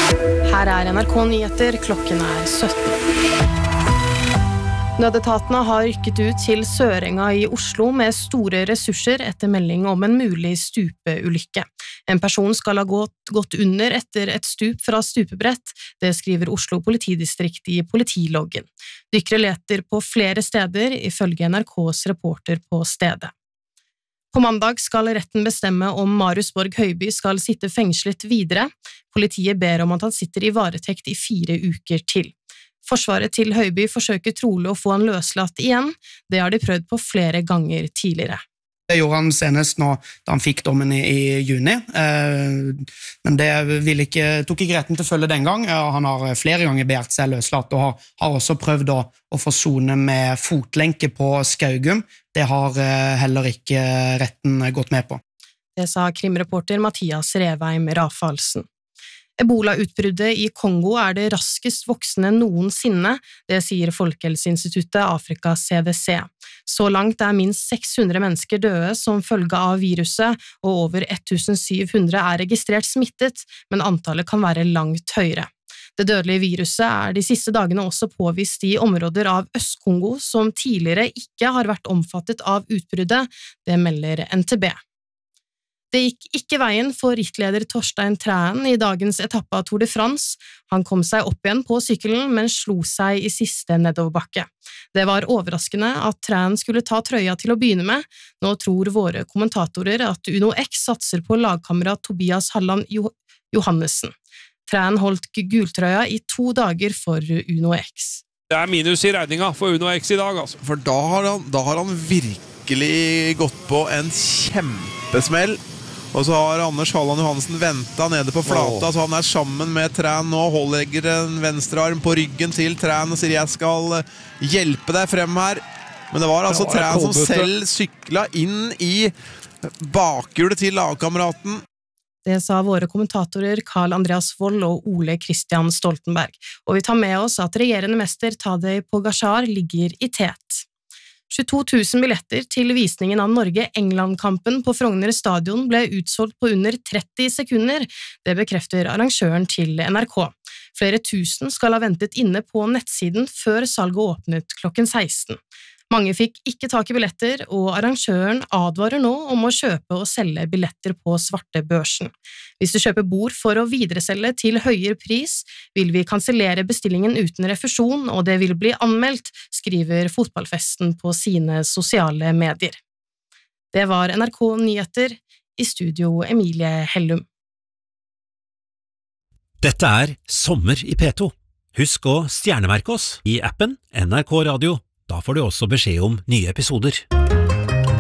Her NRK Nyheter, klokken 17. Nødetatene har rykket ut til Sørenga i Oslo med store ressurser etter melding om en mulig stupeulykke. En person skal ha gått under etter et stup fra stupebrett, det skriver Oslo politidistrikt i politiloggen. Dykkere leter på flere steder, ifølge NRKs reporter på stedet. På mandag skal retten bestemme om Marius Borg Høiby skal sitte fengslet videre. Politiet ber om at han sitter i varetekt i 4 uker til. Forsvaret til Høiby forsøker trolig å få han løslatt igjen. Det har de prøvd på flere ganger tidligere. Det gjorde han senest nå da han fikk dommen i juni, men det tok ikke retten til følge den gang. Han har flere ganger begjært seg løslatt og har også prøvd å forsone med fotlenke på Skaugum. Det har heller ikke retten gått med på. Det sa krimreporter Mathias Revheim Rafalsen. Ebola-utbruddet i Kongo det raskest voksende noensinne, det sier Folkehelseinstituttet Afrika CDC. Så langt minst 600 mennesker døde som følge av viruset, og over 1700 registrert smittet, men antallet kan være langt høyere. Det dødelige viruset de siste dagene også påvist i områder av Øst-Kongo som tidligere ikke har vært omfattet av utbruddet, det melder NTB. Det gikk ikke veien for rittleder Torstein Træen i dagens etappe av Tour de France. Han kom seg opp igjen på sykkelen, men slo seg i siste nedoverbakke. Det var overraskende at Træen skulle ta trøya til å begynne med. Nå tror våre kommentatorer at Uno X satser på lagkamerat Tobias Halland Johannessen. Træen holdt gultrøya i 2 dager for Uno X. Det minus i regninga for Uno X i dag, altså. For da har han virkelig gått på en kjempesmell. Og så har Anders Halland Johansen ventet nede på flata, så han sammen med Træn nå, legger en venstre arm på ryggen til Træn og sier jeg skal hjelpe deg frem her. Men det var altså Træn som selv syklet inn i bakhjulet til lagkameraten. Det sa våre kommentatorer Karl Andreas Vold og Ole Christian Stoltenberg. Og vi tar med oss at regjerende mester Tadej Pogačar ligger i tet. 22 000 billetter til visningen av Norge-England-kampen på Frogner stadion ble utsolgt på under 30 sekunder. Det bekrefter arrangøren til NRK. Flere tusen skal ha ventet inne på nettsiden før salget åpnet klokken 16. Mange fikk ikke tak i billetter, og arrangøren advarer nå om å kjøpe og selge billetter på svartebørsen. Hvis du kjøper bord for å videreselge til høyere pris, vil vi kansellere bestillingen uten refusjon, og det vil bli anmeldt, skriver Fotballfesten på sine sosiale medier. Det var NRK Nyheter, i studio Emilie Hellum. Dette Sommer i P2. Husk å stjernemerke oss i appen NRK Radio. Da får du også beskjed om nye episoder.